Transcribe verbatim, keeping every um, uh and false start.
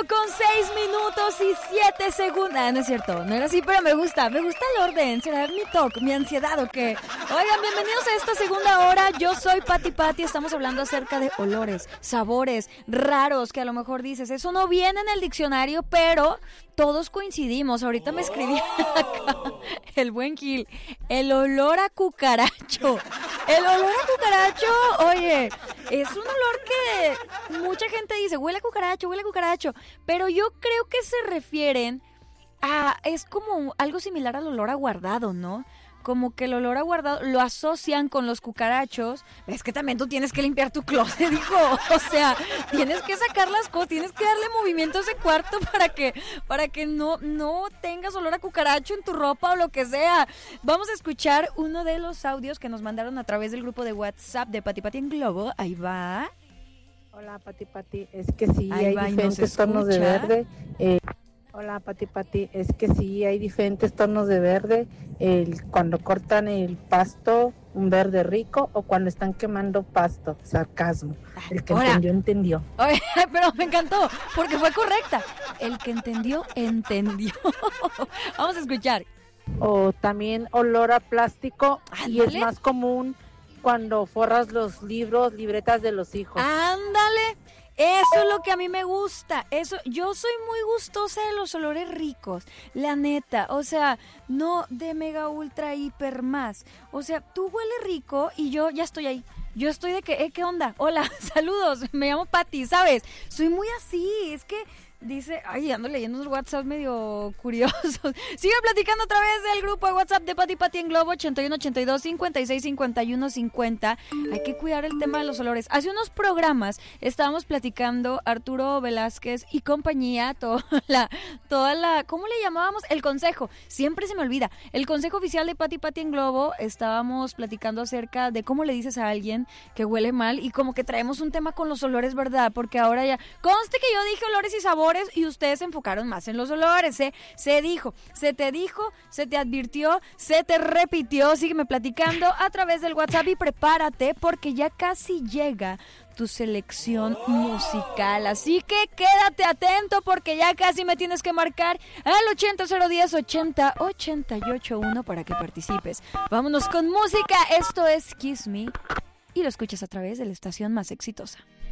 con seis minutos y siete segundos. Ah, no es cierto, no era así, pero me gusta. Me gusta el orden. ¿Será mi toque, mi ansiedad o qué? Oigan, bienvenidos a esta segunda hora. Yo soy Pati Pati. Estamos hablando acerca de olores, sabores raros que a lo mejor dices, eso no viene en el diccionario, pero todos coincidimos. Ahorita me escribí acá el buen Gil. El olor a cucaracho. El olor a cucaracho, oye, es un olor que mucha gente dice, huele a cucaracho, huele a cucaracho. Pero yo creo que se refieren a, es como algo similar al olor a guardado, ¿no? Como que el olor a guardado lo asocian con los cucarachos. Es que también tú tienes que limpiar tu closet, hijo. O sea, tienes que sacar las cosas, tienes que darle movimiento a ese cuarto para que, para que no, no tengas olor a cucaracho en tu ropa o lo que sea. Vamos a escuchar uno de los audios que nos mandaron a través del grupo de WhatsApp de Pati Pati en Globo. Ahí va. Hola, Pati Pati. Es que sí, Ahí hay va, diferentes tonos de verde. Eh, Hola, Pati Pati, es que sí, hay diferentes tonos de verde, el, cuando cortan el pasto, un verde rico, o cuando están quemando pasto, sarcasmo. El que Ahora, entendió, entendió. Oye, pero me encantó, porque fue correcta. El que entendió, entendió. Vamos a escuchar. O también olor a plástico, y es Ándale. más común cuando forras los libros, libretas de los hijos. Ándale. Eso es lo que a mí me gusta. Eso, yo soy muy gustosa de los olores ricos, la neta. O sea, no de mega ultra hiper más. O sea, tú hueles rico y yo ya estoy ahí. Yo estoy de que, eh, ¿qué onda? Hola, saludos, me llamo Pati, ¿sabes? Soy muy así, es que dice, ay, ando leyendo unos WhatsApp medio curiosos. Sigue platicando a través del grupo de WhatsApp de Pati Pati en Globo, ochenta y uno, ochenta y dos, cincuenta y seis, cincuenta y uno, cincuenta. Hay que cuidar el tema de los olores. Hace unos programas estábamos platicando Arturo Velázquez y compañía, toda la, toda la, ¿cómo le llamábamos? El consejo, siempre se me olvida. El consejo oficial de Pati Pati en Globo, estábamos platicando acerca de cómo le dices a alguien que huele mal y como que traemos un tema con los olores, ¿verdad? Porque ahora ya, conste que yo dije olores y sabores y ustedes se enfocaron más en los olores, ¿eh? Se dijo, se te dijo, se te advirtió, se te repitió. Sígueme platicando a través del WhatsApp y prepárate porque ya casi llega tu selección musical, así que quédate atento porque ya casi me tienes que marcar al ochenta cero diez ochenta ochenta y ocho uno para que participes. Vámonos con música, esto es Kiss Me y lo escuchas a través de la estación más exitosa.